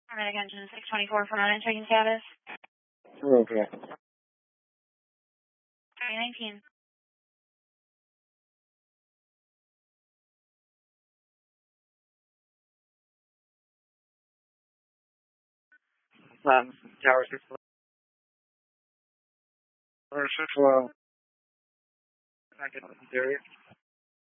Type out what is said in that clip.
Paramedic engine 624 for non-checking status. Okay. 2019. Tower 6. Tower 6, well. I can do it.